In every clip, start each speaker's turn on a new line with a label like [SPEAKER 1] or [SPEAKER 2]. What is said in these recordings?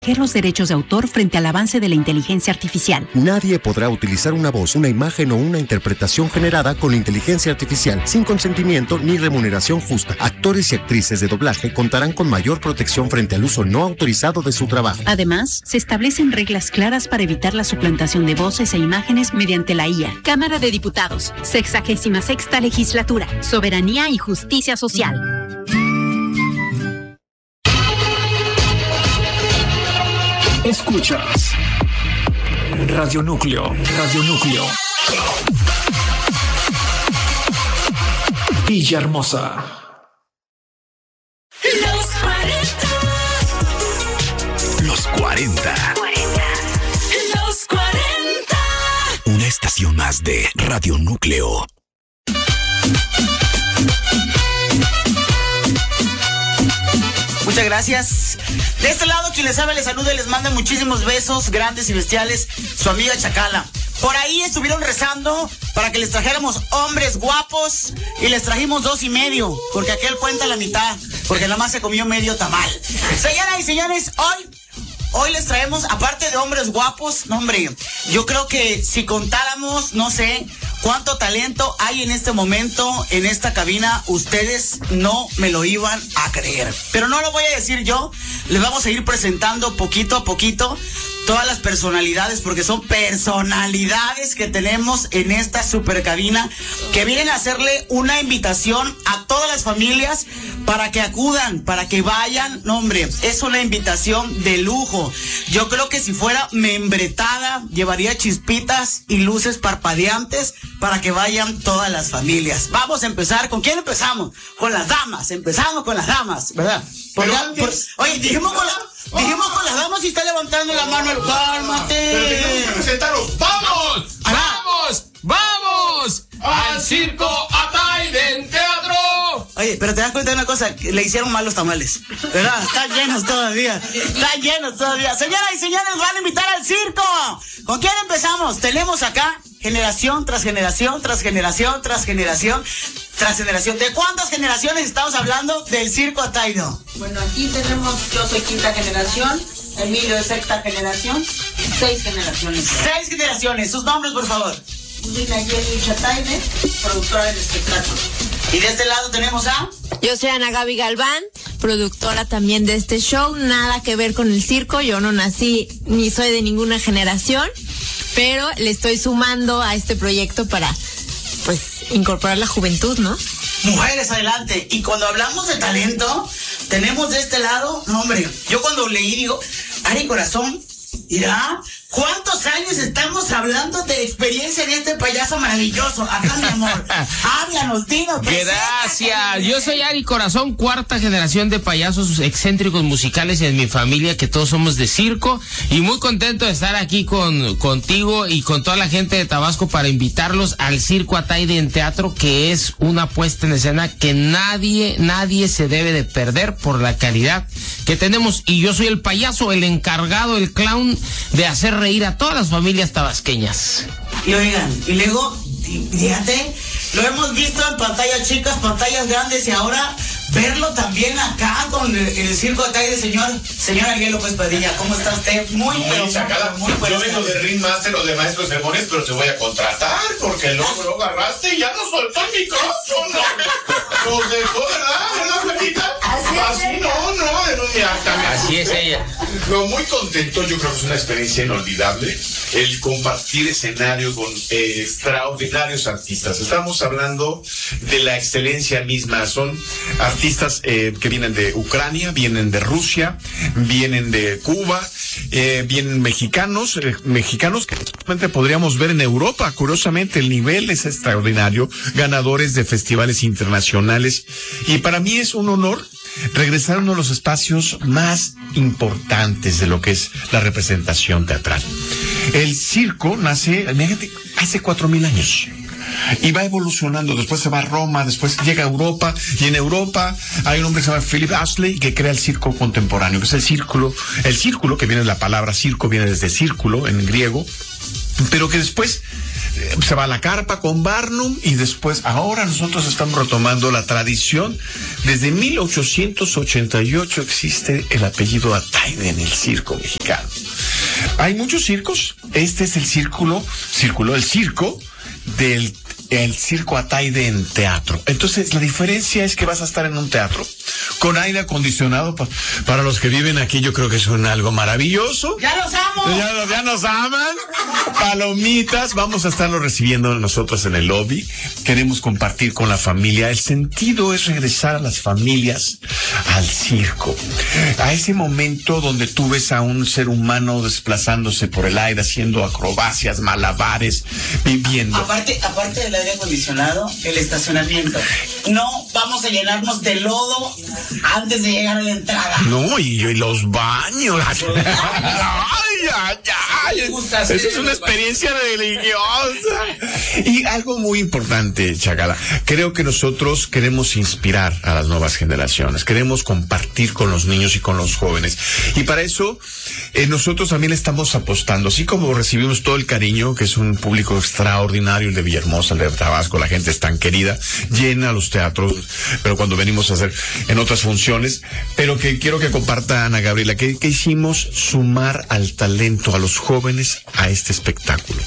[SPEAKER 1] los derechos de autor frente al avance de la inteligencia artificial.
[SPEAKER 2] Nadie podrá utilizar una voz, una imagen o una interpretación generada con inteligencia artificial sin consentimiento ni remuneración justa. Actores y actrices de doblaje contarán con mayor protección frente al uso no autorizado de su trabajo.
[SPEAKER 1] Además, se establecen reglas claras para evitar la suplantación de voces e imágenes mediante la IA. Cámara de Diputados, 66ª Legislatura, Soberanía y Justicia Social.
[SPEAKER 3] Escuchas Radio Núcleo, Villahermosa.
[SPEAKER 4] Los 40. Los 40. Una estación más de Radio Núcleo.
[SPEAKER 5] Muchas gracias. De este lado, quien les sabe, les saluda y les manda muchísimos besos grandes y bestiales, su amiga Chacala. Por ahí estuvieron rezando para que les trajéramos hombres guapos y les trajimos 2.5, porque aquel cuenta la mitad, porque nada más se comió medio tamal. Señoras y señores, hoy les traemos, aparte de hombres guapos, no hombre, yo creo que si contáramos, no sé cuánto talento hay en este momento en esta cabina, ustedes no me lo iban a creer. Pero no lo voy a decir yo, les vamos a ir presentando poquito a poquito todas las personalidades, porque son personalidades que tenemos en esta super cabina, que vienen a hacerle una invitación a todas las familias para que acudan, para que vayan. No, hombre, es una invitación de lujo. Yo creo que si fuera membretada, llevaría chispitas y luces parpadeantes para que vayan todas las familias. Vamos a empezar. ¿Con quién empezamos? Con las damas. Empezamos con las damas, ¿verdad? Oye, dijimos con las damas y está levantando la mano el cálmate.
[SPEAKER 6] ¡Vamos! ¡Vamos! ¡Vamos! ¡Al circo Ataide Teatro!
[SPEAKER 5] Oye, pero te das cuenta de una cosa, le hicieron mal los tamales, ¿verdad? Están llenos todavía. Señoras y señores, van a invitar al circo. ¿Con quién empezamos? Tenemos acá generación tras generación, tras generación, tras generación, tras generación. ¿De cuántas generaciones estamos hablando del circo Ataide?
[SPEAKER 7] Bueno, aquí tenemos, yo soy quinta generación, Emilio es sexta generación, 6 generaciones.
[SPEAKER 5] 6 generaciones, sus nombres, por favor.
[SPEAKER 7] Soy Nayeli Chataide, productora del espectáculo.
[SPEAKER 5] Y de este lado tenemos a...
[SPEAKER 8] Yo soy Ana Gaby Galván, productora también de este show, nada que ver con el circo, yo no nací ni soy de ninguna generación, pero le estoy sumando a este proyecto para, pues, incorporar la juventud, ¿no?
[SPEAKER 5] Mujeres, adelante. Y cuando hablamos de talento, tenemos de este lado, no, hombre, yo cuando leí digo, Ari Corazón, irá... ¿Cuántos años estamos hablando de experiencia de este payaso maravilloso? Acá, mi amor. Háblanos, dinos.
[SPEAKER 6] Gracias. Yo soy Ari Corazón, cuarta generación de payasos excéntricos musicales en mi familia, que todos somos de circo. Y muy contento de estar aquí contigo y con toda la gente de Tabasco para invitarlos al circo Ataide en Teatro, que es una puesta en escena que nadie se debe de perder por la calidad que tenemos. Y yo soy el payaso, el encargado, el clown de hacer reír a todas las familias tabasqueñas.
[SPEAKER 5] Y oigan, y luego, fíjate, lo hemos visto en pantallas chicas, pantallas grandes, y ahora verlo también acá con el circo Ataide, señor Ariel López Padilla. ¿Cómo está usted? Muy
[SPEAKER 9] Sacada. Yo vengo de Ringmaster o de maestro de ceremonias, pero te voy a contratar porque lo agarraste y ya no soltó el micrófono. Nos dejó, ¿verdad, Felita? Así no,
[SPEAKER 6] así es ella.
[SPEAKER 9] No, muy contento, yo creo que es una experiencia inolvidable el compartir escenario con extraordinarios artistas. Estamos hablando de la excelencia misma. Son artistas que vienen de Ucrania, vienen de Rusia, vienen de Cuba, vienen mexicanos que realmente podríamos ver en Europa. Curiosamente, el nivel es extraordinario, ganadores de festivales internacionales, y para mí es un honor regresar a uno de los espacios más importantes de lo que es la representación teatral. El circo nace, hace 4,000 años. Y va evolucionando, después se va a Roma, después llega a Europa, y en Europa hay un hombre que se llama Philip Astley, que crea el circo contemporáneo, que es el círculo, que viene de la palabra circo, viene desde círculo en griego, pero que después se va a la carpa con Barnum y después, ahora nosotros estamos retomando la tradición. Desde 1888 existe el apellido Atayde en el circo mexicano. Hay muchos circos. Este es el circo del circo Atayde en teatro. Entonces, la diferencia es que vas a estar en un teatro con aire acondicionado. Para los que viven aquí, yo creo que es algo maravilloso.
[SPEAKER 5] ¡Ya los amo!
[SPEAKER 9] Ya nos aman. Palomitas. Vamos a estarlo recibiendo nosotros en el lobby. Queremos compartir con la familia. El sentido es regresar a las familias al circo. A ese momento donde tú ves a un ser humano desplazándose por el aire, haciendo acrobacias, malabares, viviendo.
[SPEAKER 5] Aparte del aire acondicionado, el estacionamiento. No vamos a llenarnos de lodo antes de llegar a la entrada.
[SPEAKER 9] No, y los baños. Esa es una experiencia religiosa. Y algo muy importante, Chacala. Creo que nosotros queremos inspirar a las nuevas generaciones. Queremos compartir con los niños y con los jóvenes. Y para eso, nosotros también estamos apostando. Así como recibimos todo el cariño, que es un público extraordinario, el de Villahermosa, el de Tabasco, la gente es tan querida, llena los teatros, pero cuando venimos a hacer en otras funciones, pero que quiero que comparta Ana Gabriela, que hicimos sumar al talento, a los jóvenes, a este espectáculo.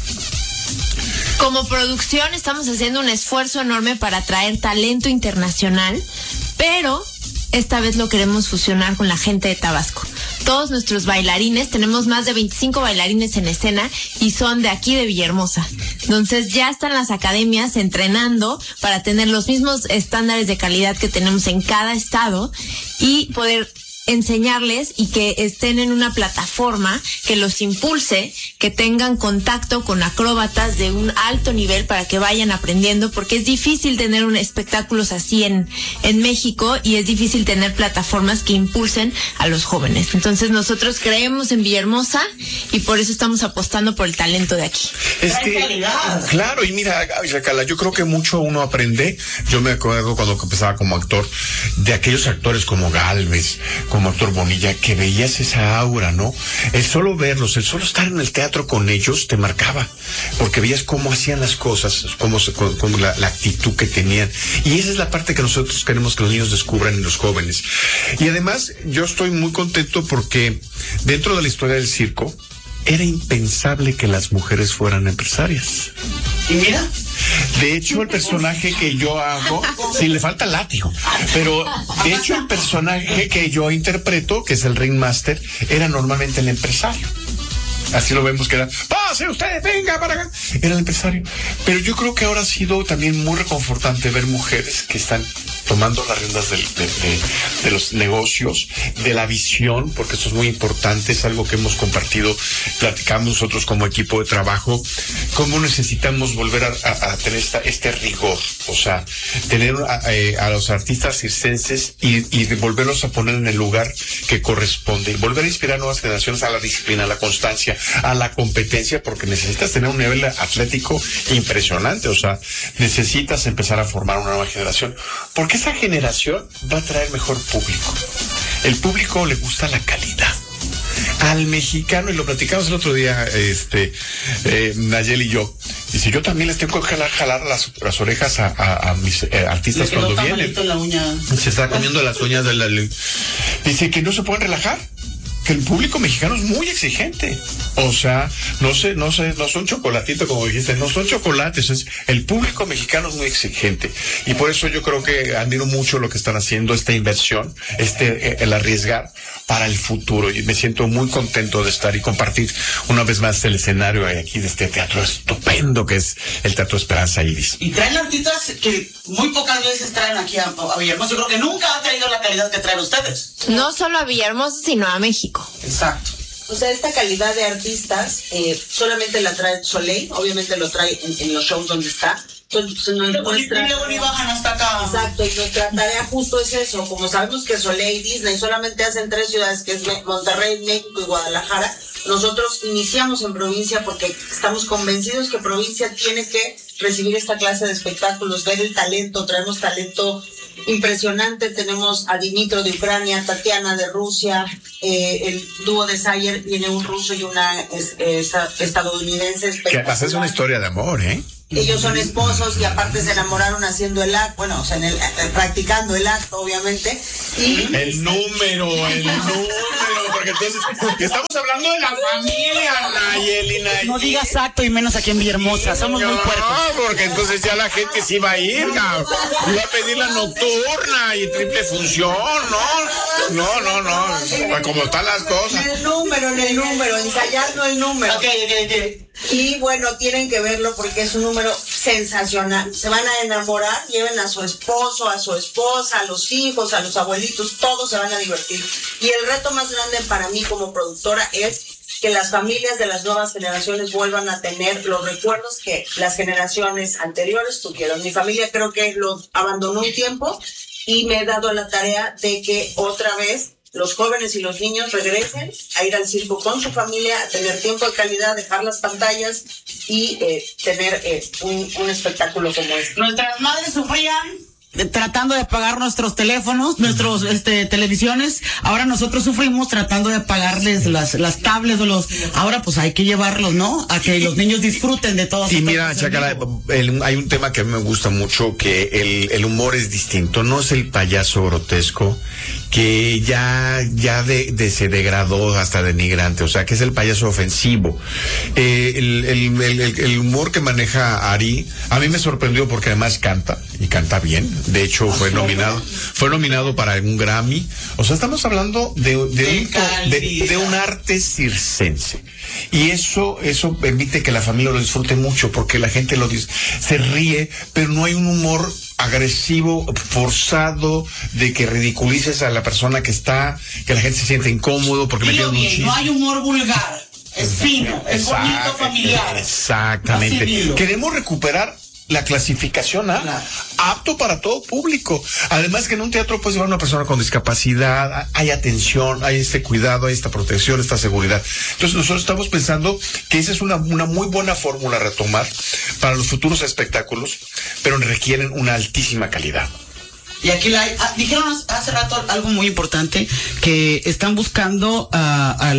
[SPEAKER 8] Como producción estamos haciendo un esfuerzo enorme para atraer talento internacional, pero esta vez lo queremos fusionar con la gente de Tabasco. Todos nuestros bailarines, tenemos más de 25 bailarines en escena y son de aquí de Villahermosa. Entonces ya están las academias entrenando para tener los mismos estándares de calidad que tenemos en cada estado y poder enseñarles y que estén en una plataforma que los impulse, que tengan contacto con acróbatas de un alto nivel para que vayan aprendiendo, porque es difícil tener espectáculos así en México y es difícil tener plataformas que impulsen a los jóvenes. Entonces nosotros creemos en Villahermosa y por eso estamos apostando por el talento de aquí.
[SPEAKER 9] Es que, claro, y mira, Chacala, yo creo que mucho uno aprende. Yo me acuerdo cuando empezaba como actor, de aquellos actores como Gálvez, como actor Bonilla, que veías esa aura, ¿no? El solo verlos, el solo estar en el teatro con ellos te marcaba, porque veías cómo hacían las cosas, cómo la actitud que tenían. Y esa es la parte que nosotros queremos que los niños descubran en los jóvenes. Y además, yo estoy muy contento porque dentro de la historia del circo, era impensable que las mujeres fueran empresarias.
[SPEAKER 5] ¿Y mira?
[SPEAKER 9] De hecho, el personaje que yo hago, sí, le falta látigo, pero de hecho el personaje que yo interpreto, que es el Ringmaster, era normalmente el empresario. Así lo vemos que era, pase usted, venga para acá. Era el empresario. Pero yo creo que ahora ha sido también muy reconfortante ver mujeres que están tomando las riendas de los negocios, de la visión, porque eso es muy importante, es algo que hemos compartido, platicamos nosotros como equipo de trabajo, cómo necesitamos volver a tener este rigor, o sea, tener a los artistas circenses y volverlos a poner en el lugar que corresponde, y volver a inspirar a nuevas generaciones a la disciplina, a la constancia, a la competencia, porque necesitas tener un nivel atlético impresionante, o sea, necesitas empezar a formar una nueva generación, porque esa generación va a traer mejor público. El público le gusta la calidad. Al mexicano, y lo platicamos el otro día, Nayeli y yo, dice, yo también les tengo que jalar las orejas a mis artistas cuando vienen.
[SPEAKER 5] La uña.
[SPEAKER 9] Se está comiendo las uñas de la... Dice que no se pueden relajar, que el público mexicano es muy exigente. O sea, no son chocolatitos, como dijiste, no son chocolates, el público mexicano es muy exigente. Y por eso yo creo que admiro mucho lo que están haciendo, esta inversión, el arriesgar para el futuro. Y me siento muy contento de estar y compartir una vez más el escenario aquí de este teatro estupendo que es el Teatro Esperanza Iris.
[SPEAKER 5] Y traen artistas que muy pocas veces traen aquí a Villahermosa. Yo creo que nunca ha traído la calidad que traen ustedes.
[SPEAKER 8] No solo a Villahermosa, sino a México.
[SPEAKER 5] Exacto.
[SPEAKER 7] O sea, esta calidad de artistas solamente la trae Soleil, obviamente lo trae en los shows donde está. Entonces,
[SPEAKER 5] ni bajan hasta acá.
[SPEAKER 7] Exacto, y nuestra tarea justo es eso. Como sabemos que Soleil y Disney solamente hacen 3 ciudades, que es Monterrey, México y Guadalajara, nosotros iniciamos en provincia porque estamos convencidos que provincia tiene que recibir esta clase de espectáculos, ver el talento, traemos talento impresionante. Tenemos a Dimitro de Ucrania, Tatiana de Rusia, el dúo de Sayer, viene un ruso y una estadounidense.
[SPEAKER 9] Que pasa es una historia de amor, ¿eh?
[SPEAKER 7] Ellos son esposos y aparte se enamoraron haciendo el acto, bueno, o sea, practicando el acto, obviamente. Y
[SPEAKER 9] el número, porque entonces estamos hablando de la familia, Nayeli.
[SPEAKER 5] No digas acto y menos aquí en Villahermosa, somos muy puercos.
[SPEAKER 9] No, porque entonces ya la gente sí iba a ir, iba a pedir la nocturna y triple función, no, como están las cosas.
[SPEAKER 7] En el número, ensayando el número.
[SPEAKER 5] Okay.
[SPEAKER 7] Y bueno, tienen que verlo porque es un número sensacional. Se van a enamorar, lleven a su esposo, a su esposa, a los hijos, a los abuelitos, todos se van a divertir. Y el reto más grande para mí como productora es que las familias de las nuevas generaciones vuelvan a tener los recuerdos que las generaciones anteriores tuvieron. Mi familia creo que los abandonó un tiempo y me he dado la tarea de que otra vez los jóvenes y los niños regresen a ir al circo con su familia, a tener tiempo de calidad, dejar las pantallas y tener un espectáculo como este.
[SPEAKER 5] Nuestras madres sufrían tratando de pagar nuestros teléfonos, nuestros televisiones. Ahora nosotros sufrimos tratando de pagarles las tablets o los. Ahora pues hay que llevarlos, ¿no? A que los niños disfruten de todo.
[SPEAKER 9] Y mira, Chacala, hay un tema que a mí me gusta mucho, que el humor es distinto, no es el payaso grotesco que ya se degradó hasta denigrante, o sea, que es el payaso ofensivo. El humor que maneja Ari, a mí me sorprendió porque además canta, y canta bien. De hecho, fue nominado para un Grammy. O sea, estamos hablando de un arte circense. Y eso permite que la familia lo disfrute mucho, porque la gente se ríe, pero no hay un humor agresivo, forzado, de que ridiculices a la persona que la gente se siente incómodo porque me un chiste.
[SPEAKER 5] No hay humor vulgar, es fino, es bonito, familiar.
[SPEAKER 9] Exactamente. Queremos recuperar la clasificación apto para todo público. Además que en un teatro puedes llevar a una persona con discapacidad, hay atención, hay este cuidado, hay esta protección, esta seguridad. Entonces nosotros estamos pensando que esa es una muy buena fórmula a retomar para los futuros espectáculos, pero requieren una altísima calidad.
[SPEAKER 5] Y aquí dijeron hace rato algo muy importante, que están buscando a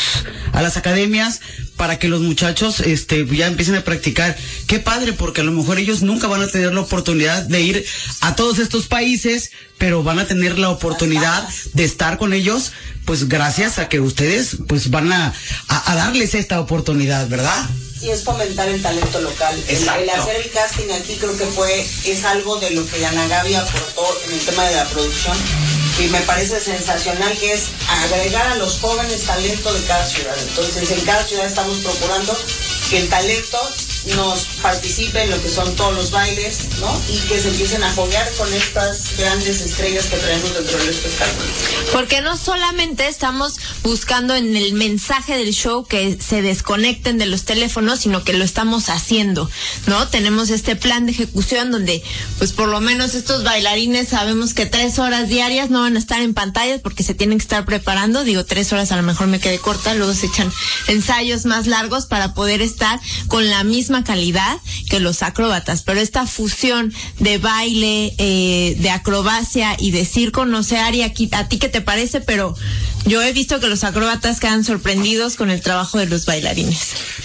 [SPEAKER 5] las academias para que los muchachos ya empiecen a practicar. Qué padre, porque a lo mejor ellos nunca van a tener la oportunidad de ir a todos estos países, pero van a tener la oportunidad de estar con ellos, pues gracias a que ustedes pues van a darles esta oportunidad, ¿verdad?
[SPEAKER 7] Sí, es fomentar el talento local. El hacer el casting aquí creo que es algo de lo que Ana Gaby aportó en el tema de la producción, y me parece sensacional, que es agregar a los jóvenes talento de cada ciudad. Entonces en cada ciudad estamos procurando que el talento nos participe en lo que son todos los bailes, ¿no? Y que se empiecen a foguear con estas grandes estrellas que traemos dentro del espectáculo.
[SPEAKER 8] Porque no solamente estamos buscando en el mensaje del show que se desconecten de los teléfonos, sino que lo estamos haciendo, ¿no? Tenemos este plan de ejecución donde, pues por lo menos estos bailarines sabemos que 3 horas diarias no van a estar en pantallas porque se tienen que estar preparando. Digo, 3 horas a lo mejor me quedé corta, luego se echan ensayos más largos para poder estar con la misma calidad que los acróbatas, pero esta fusión de baile, de acrobacia y de circo, no sé, Ari, a ti qué te parece, pero yo he visto que los acróbatas quedan sorprendidos con el trabajo de los bailarines.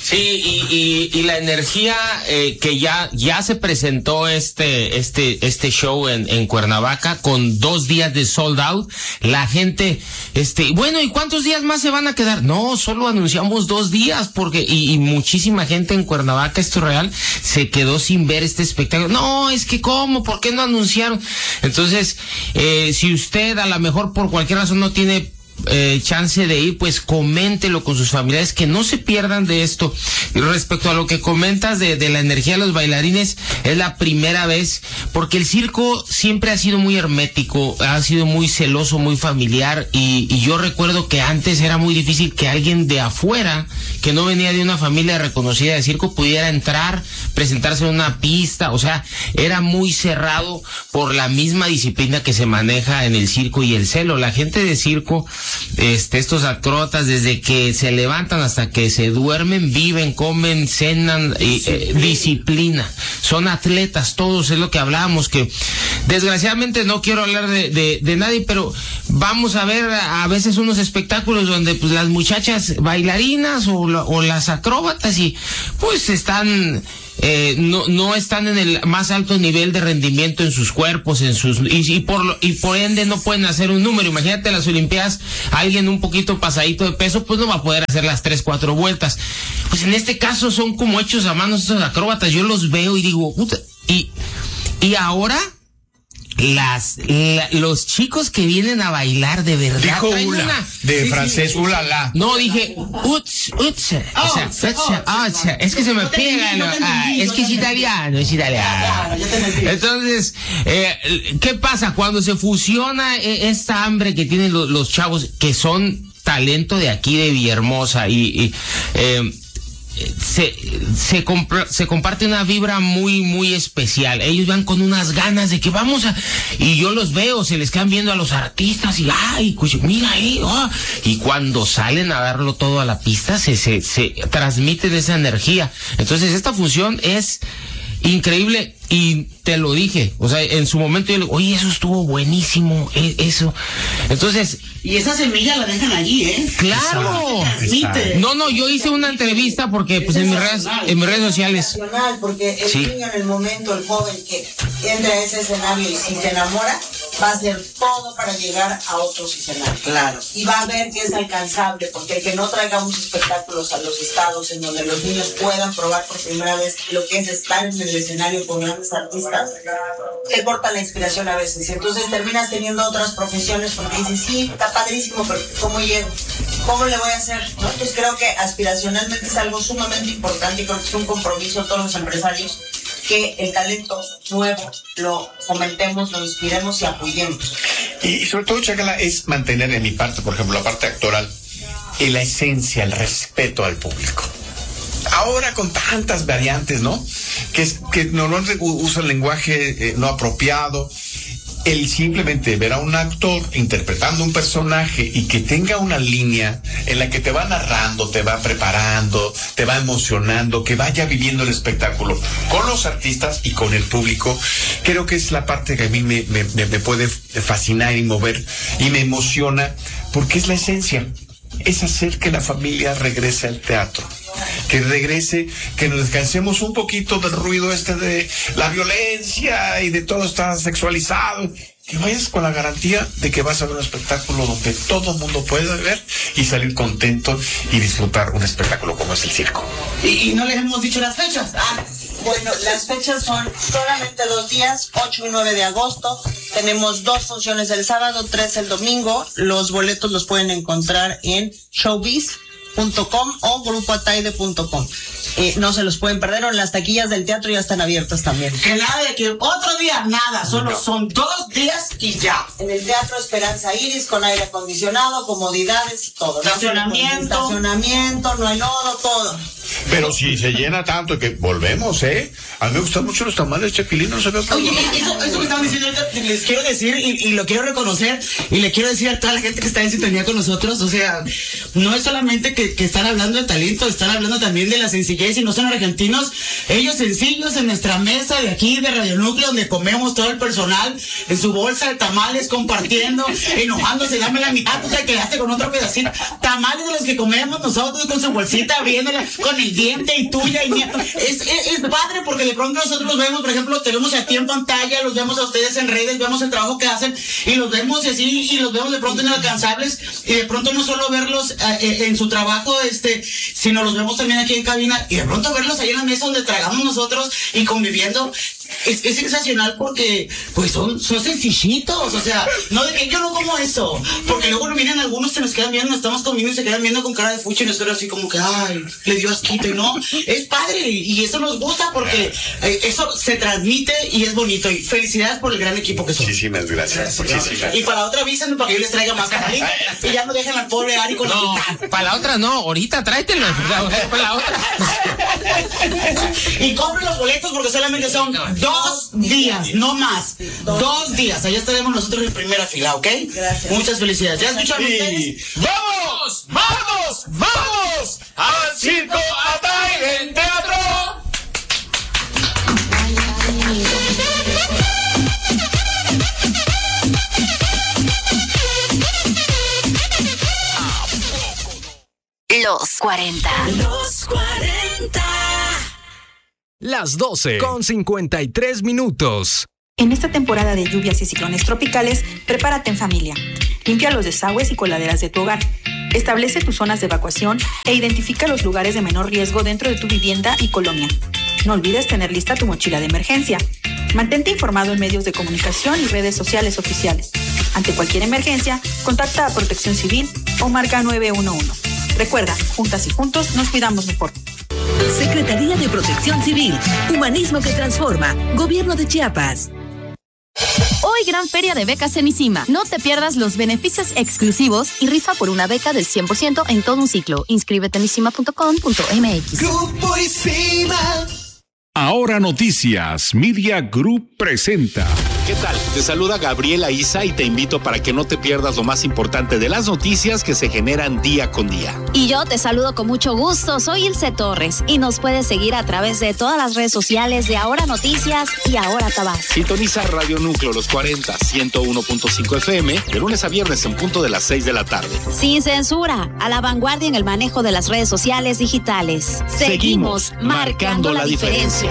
[SPEAKER 6] Sí, y la energía que ya se presentó este show en Cuernavaca con 2 días de sold out. La gente, bueno, ¿y cuántos días más se van a quedar? No, solo anunciamos 2 días porque y muchísima gente en Cuernavaca, esto es real, se quedó sin ver este espectáculo. No, es que ¿cómo? ¿Por qué no anunciaron? Entonces, si usted a lo mejor por cualquier razón no tiene chance de ir, pues coméntelo con sus familiares, que no se pierdan de esto. Y respecto a lo que comentas de la energía de los bailarines, es la primera vez, porque el circo siempre ha sido muy hermético, ha sido muy celoso, muy familiar, y yo recuerdo que antes era muy difícil que alguien de afuera, que no venía de una familia reconocida de circo, pudiera entrar, presentarse en una pista. O sea, era muy cerrado por la misma disciplina que se maneja en el circo y el celo. La gente de circo estos acróbatas, desde que se levantan hasta que se duermen, viven, comen, cenan, disciplina. Son atletas todos, es lo que hablábamos, que desgraciadamente no quiero hablar de nadie, pero vamos a ver a veces unos espectáculos donde pues las muchachas bailarinas o las acróbatas y pues están... no están en el más alto nivel de rendimiento en sus cuerpos, y por ende no pueden hacer un número. Imagínate las Olimpiadas, alguien un poquito pasadito de peso, pues no va a poder hacer las 3-4 vueltas. Pues en este caso son como hechos a mano estos acróbatas. Yo los veo y digo, puta, y ahora los chicos que vienen a bailar de verdad.
[SPEAKER 9] Dijo hula, de francés, ulala.
[SPEAKER 6] No, dije uts. Es que se me pega. Es que es italiano. Entonces, ¿qué pasa? Cuando se fusiona esta hambre que tienen los chavos, que son talento de aquí, de Villahermosa, se comparte una vibra muy, muy especial. Ellos van con unas ganas de que y yo los veo, se les quedan viendo a los artistas y mira ahí, y cuando salen a darlo todo a la pista, se transmiten esa energía. Entonces esta función es increíble, y te lo dije, o sea, en su momento yo le digo, oye, eso estuvo buenísimo, eso. Entonces,
[SPEAKER 5] y esa semilla la dejan allí,
[SPEAKER 6] claro. No, yo hice una entrevista porque pues en mis redes sociales.
[SPEAKER 7] Porque el niño, en el momento, el joven que entra a ese escenario y si se enamora, va a hacer todo para llegar a otros escenarios.
[SPEAKER 5] Claro.
[SPEAKER 7] Y va a ver que es alcanzable, porque el que no traigamos espectáculos a los estados en donde los niños puedan probar por primera vez lo que es estar en el escenario con grandes artistas, le corta la inspiración a veces. Y entonces terminas teniendo otras profesiones porque dices, sí, está padrísimo, pero ¿cómo llego? ¿Cómo le voy a hacer? ¿No? Entonces creo que aspiracionalmente es algo sumamente importante, y creo que es un compromiso de todos los empresarios que el talento nuevo lo fomentemos, lo inspiremos y apoyemos.
[SPEAKER 9] Y sobre todo, Chacala, es mantener en mi parte, por ejemplo, la parte actoral, en la esencia, el respeto al público. Ahora con tantas variantes, ¿no? Que normalmente usan lenguaje no apropiado. El simplemente ver a un actor interpretando un personaje y que tenga una línea en la que te va narrando, te va preparando, te va emocionando, que vaya viviendo el espectáculo con los artistas y con el público, creo que es la parte que a mí me puede fascinar y mover y me emociona, porque es la esencia. Es hacer que la familia regrese al teatro, que regrese, que nos descansemos un poquito del ruido de la violencia y de todo está sexualizado, que vayas con la garantía de que vas a ver un espectáculo donde todo el mundo puede ver y salir contento y disfrutar un espectáculo como es el circo.
[SPEAKER 5] Y no les hemos dicho las fechas.
[SPEAKER 7] Bueno, las fechas son solamente 2 días, 8 y 9 de agosto. Tenemos 2 funciones el sábado, 3 el domingo. Los boletos los pueden encontrar en showbiz.com o grupoataide.com. No se los pueden perder, o en las taquillas del teatro ya están abiertas también.
[SPEAKER 5] Que nada de que otro día, nada, solo son 2 días y ya.
[SPEAKER 7] En el Teatro Esperanza Iris, con aire acondicionado, comodidades, todo.
[SPEAKER 5] Estacionamiento,
[SPEAKER 7] no hay lodo, todo.
[SPEAKER 9] Pero si se llena tanto que volvemos, a mí me gustan mucho los tamales, Chapilín, no se ve.
[SPEAKER 5] Oye, eso que estaban diciendo, les quiero decir y lo quiero reconocer, y le quiero decir a toda la gente que está en sintonía con nosotros, o sea, no es solamente que están hablando de talento, están hablando también de la sencillez, y no son argentinos, ellos sencillos en nuestra mesa de aquí de Radio Núcleo, donde comemos todo el personal en su bolsa de tamales, compartiendo, enojándose, dame la mitad, tú te quedaste con otro pedacito, tamales de los que comemos nosotros con su bolsita, abriéndola con el diente y tuya y mía. Es padre, porque de pronto nosotros los vemos, por ejemplo, te vemos a ti en pantalla, los vemos a ustedes en redes, vemos el trabajo que hacen y los vemos así, y los vemos de pronto inalcanzables, y de pronto no solo verlos en su trabajo, sino los vemos también aquí en cabina, y de pronto verlos ahí en la mesa donde tragamos nosotros y conviviendo. Es sensacional, porque pues son sencillitos, o sea, no de que yo no como eso, porque luego no miran algunos, se nos quedan viendo, estamos comiendo y se quedan viendo con cara de fuchi, y nosotros así como que ay, le dio asquito, y no, es padre, y eso nos gusta porque eso se transmite y es bonito, y felicidades por el gran equipo que son.
[SPEAKER 9] Muchísimas gracias.
[SPEAKER 5] Y para la otra avísenme para que yo les traiga más canalín y ya no dejen al pobre Ari con la mitad.
[SPEAKER 6] Para la otra no, ahorita tráetelos, para la otra.
[SPEAKER 5] Y compren los boletos porque solamente son 2 días, no más. 2 días. Allá estaremos nosotros en primera fila, ¿ok?
[SPEAKER 7] Gracias.
[SPEAKER 5] Muchas felicidades. ¿Ya escucharon ustedes?
[SPEAKER 3] ¡Vamos! ¡Vamos! ¡Vamos! ¡Al circo Atay en teatro!
[SPEAKER 1] Los 40.
[SPEAKER 4] Los 40.
[SPEAKER 10] Las 12:53.
[SPEAKER 11] En esta temporada de lluvias y ciclones tropicales, prepárate en familia. Limpia los desagües y coladeras de tu hogar. Establece tus zonas de evacuación e identifica los lugares de menor riesgo dentro de tu vivienda y colonia. No olvides tener lista tu mochila de emergencia. Mantente informado en medios de comunicación y redes sociales oficiales. Ante cualquier emergencia, contacta a Protección Civil o marca 911. Recuerda, juntas y juntos nos cuidamos mejor.
[SPEAKER 12] Secretaría de Protección Civil, Humanismo que Transforma, Gobierno de Chiapas.
[SPEAKER 1] Hoy gran feria de becas en ICIMA. No te pierdas los beneficios exclusivos y rifa por una beca del 100% en todo un ciclo. Inscríbete en isima.com.mx.
[SPEAKER 3] Grupo ICIMA.
[SPEAKER 13] Ahora Noticias, Media Group presenta.
[SPEAKER 14] ¿Qué tal? Te saluda Gabriela Isa y te invito para que no te pierdas lo más importante de las noticias que se generan día con día.
[SPEAKER 1] Y yo te saludo con mucho gusto, soy Ilse Torres y nos puedes seguir a través de todas las redes sociales de Ahora Noticias y Ahora Tabasco.
[SPEAKER 14] Sintoniza Radio Núcleo Los 40, 101.5 FM, de lunes a viernes en punto de las 6 de la tarde.
[SPEAKER 1] Sin censura, a la vanguardia en el manejo de las redes sociales digitales. Seguimos marcando la diferencia.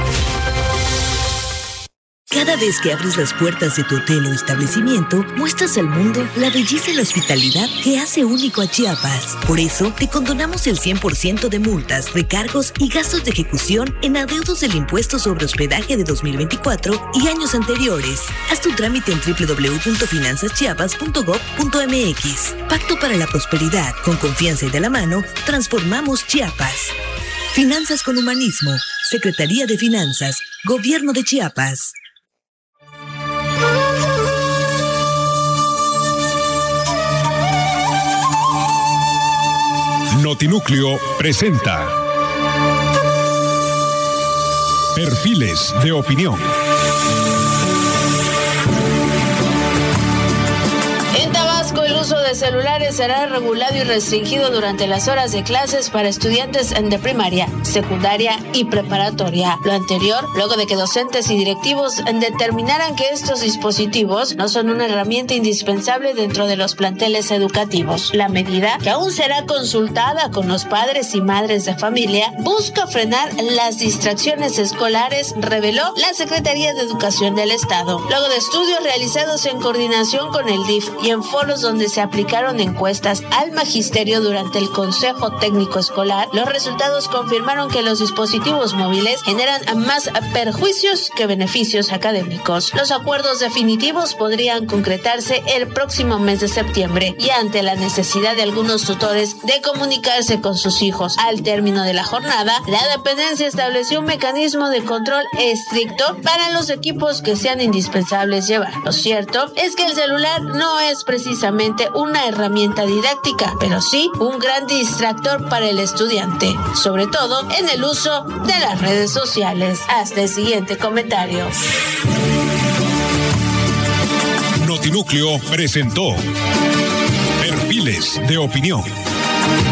[SPEAKER 12] Cada vez que abres las puertas de tu hotel o establecimiento, muestras al mundo la belleza y la hospitalidad que hace único a Chiapas. Por eso, te condonamos el 100% de multas, recargos y gastos de ejecución en adeudos del impuesto sobre hospedaje de 2024 y años anteriores. Haz tu trámite en www.finanzaschiapas.gov.mx. Pacto para la prosperidad. Con confianza y de la mano, transformamos Chiapas. Finanzas con Humanismo. Secretaría de Finanzas. Gobierno de Chiapas.
[SPEAKER 13] Notinúcleo presenta Perfiles de Opinión.
[SPEAKER 15] En Tabasco, el uso de celulares será regulado y restringido durante las horas de clases para estudiantes de primaria, secundaria y preparatoria. Lo anterior, luego de que docentes y directivos determinaran que estos dispositivos no son una herramienta indispensable dentro de los planteles educativos. La medida, que aún será consultada con los padres y madres de familia, busca frenar las distracciones escolares, reveló la Secretaría de Educación del Estado. Luego de estudios realizados en coordinación con el DIF y en foros donde se aplicaron encuestas al magisterio durante el Consejo Técnico Escolar, los resultados confirmaron que los dispositivos móviles generan más perjuicios que beneficios académicos. Los acuerdos definitivos podrían concretarse el próximo mes de septiembre y ante la necesidad de algunos tutores de comunicarse con sus hijos al término de la jornada, la dependencia estableció un mecanismo de control estricto para los equipos que sean indispensables llevar. Lo cierto es que el celular no es precisamente una herramienta didáctica, pero sí un gran distractor para el estudiante, sobre todo en el uso de las redes sociales. Hasta el siguiente comentario.
[SPEAKER 13] Notinúcleo presentó Perfiles de Opinión.